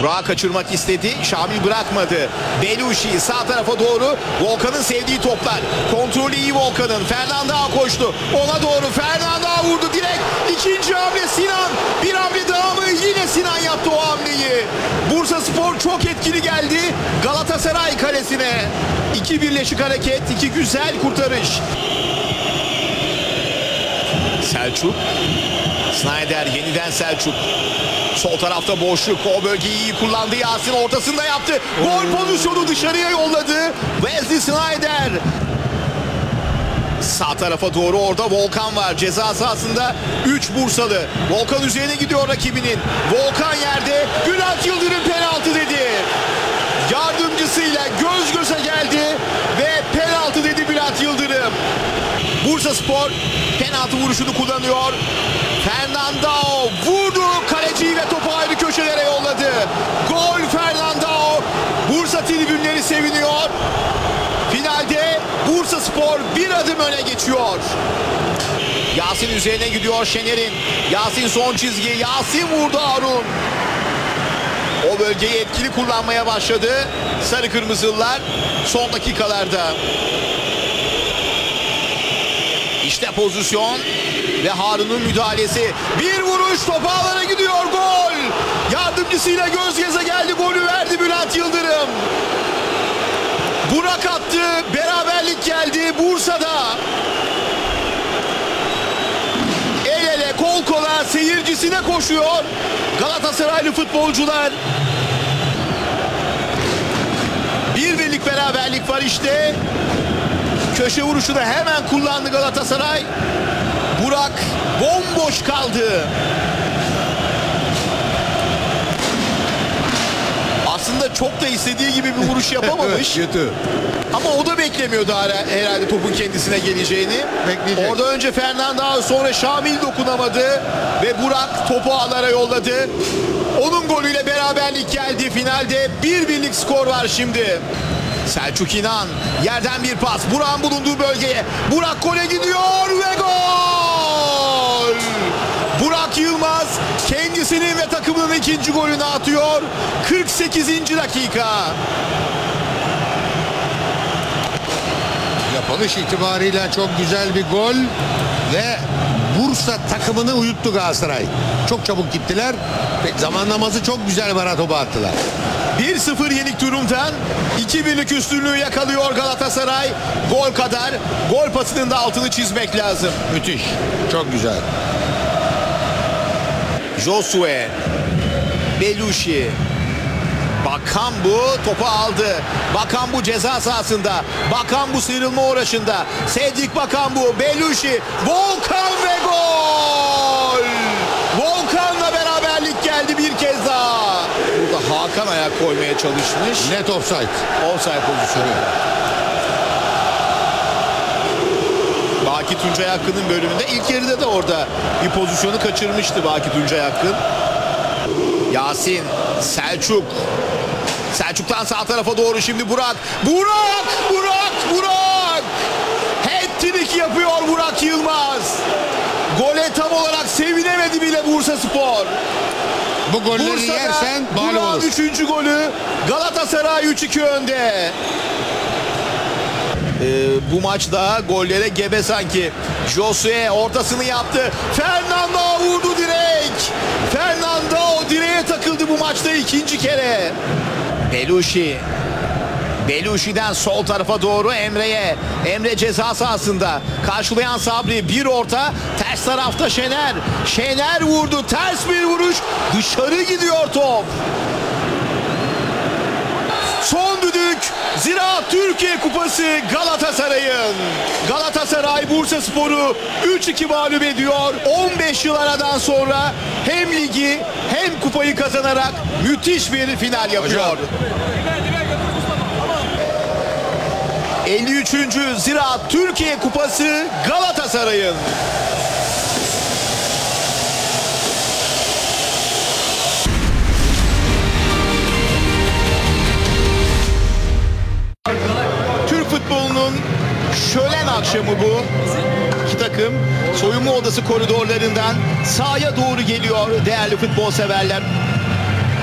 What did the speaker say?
Burak'ı kaçırmak istedi. Şamil bırakmadı. Beluşi sağ tarafa doğru. Volkan'ın sevdiği toplar. Kontrolü iyi Volkan'ın. Fernando koştu. Ona doğru Fernando vurdu direkt. İkinci hamle Sinan. Bir hamle daha mı? Yine Sinan yaptı o hamleyi. Bursaspor çok etkili geldi Galatasaray kalesine. İki birleşik hareket, iki güzel kurtarış. Selçuk. Snyder yeniden Selçuk. Sol tarafta boşluk. O bölgeyi iyi kullandı. Yasin ortasında yaptı. Gol pozisyonu dışarıya yolladı. Wesley Snyder. Sağ tarafa doğru orada Volkan var. Ceza sahasında 3 Bursalı. Volkan üzerine gidiyor rakibinin. Volkan yerde. Bülent Yıldırım penaltı dedi. Yardımcısıyla göz göze geldi ve penaltı dedi Bülent Yıldırım. Bursaspor penaltı vuruşunu kullanıyor. Fernando vurdu kaleciyi ve topu ayrı köşelere yolladı. Gol Fernando. Bursa tribünleri seviniyor. Finalde Bursaspor bir adım öne geçiyor. Yasin üzerine gidiyor Şener'in. Yasin son çizgi. Yasin vurdu Harun. O bölgeyi etkili kullanmaya başladı sarı kırmızılılar son dakikalarda. İşte pozisyon ve Harun'un müdahalesi. Bir vuruş top ağlara gidiyor, gol. Yardımcısıyla göz göze geldi, golü verdi Bülent Yıldırım. Burak attı, beraberlik geldi Bursa'da. El ele kol kola seyircisine koşuyor Galatasaraylı futbolcular. Bir birlik beraberlik var işte. Köşe vuruşu da hemen kullandı Galatasaray. Burak bomboş kaldı. Aslında çok da istediği gibi bir vuruş yapamamış. Kötü. Ama o da beklemiyordu herhalde topun kendisine geleceğini. Bekleyecek. Orada önce Fernando, sonra Şamil dokunamadı ve Burak topu ağlara yolladı. Onun golüyle beraberlik geldi. Finalde 1-1'lik skor var şimdi. Selçuk İnan yerden bir pas. Burak'ın bulunduğu bölgeye. Burak gole gidiyor ve gol! Burak Yılmaz kendisinin ve takımının ikinci golünü atıyor. 48. dakika. Yapılış itibariyle çok güzel bir gol ve Bursa takımını uyuttu Galatasaray. Çok çabuk gittiler ve zamanlaması çok güzel, bana topu attılar. 1-0 yenik durumdan 2-1'lik üstünlüğü yakalıyor Galatasaray. Gol kadar, gol pasının da altını çizmek lazım. Müthiş. Çok güzel. Josue, Beluşi, Bakambu topu aldı. Bakambu ceza sahasında. Bakambu sıyrılma uğraşında. Cedric Bakambu, Beluşi, Volkan ve gol! Volkan'la beraberlik geldi bir kez daha. Burada Hakan ayak koymaya çalışmış. Net offside. Offside pozisyonu. Baki Tuncay Hakkı'nın bölümünde ilk yarıda da orada bir pozisyonu kaçırmıştı Baki Tuncay Hakkı. Yasin, Selçuk. Selçuk'tan sağ tarafa doğru şimdi Burak. Burak! Hat-trick yapıyor Burak Yılmaz. Gole tam olarak sevinemedi bile Bursaspor. Bu golleri yersen mağlup Burak'ın olur. 3. golü. Galatasaray 3-2 önde. Bu maçta gollere gebe sanki. Josue ortasını yaptı. Fernando vurdu direkt. Fernando direğe takıldı bu maçta ikinci kere. Beluşi'den sol tarafa doğru Emre'ye. Emre ceza sahasında. Karşılayan Sabri, bir orta. Ters tarafta Şener. Şener vurdu. Ters bir vuruş. Dışarı gidiyor top. Son düdük Ziraat Türkiye Kupası Galatasaray'ın. Galatasaray Bursaspor'u 3-2 mağlup ediyor. 15 yıl aradan sonra hem ligi hem kupayı kazanarak müthiş bir final yapıyor. 53. Ziraat Türkiye Kupası Galatasaray'ın. Türk futbolunun şölen akşamı bu. İki takım soyunma odası koridorlarından sahaya doğru geliyor değerli futbol severler.